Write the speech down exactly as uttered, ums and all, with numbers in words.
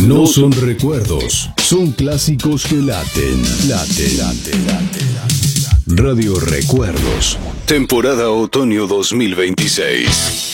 No son recuerdos, son clásicos que laten, laten, laten, laten. Radio Recuerdos, temporada otoño dos mil veintiséis.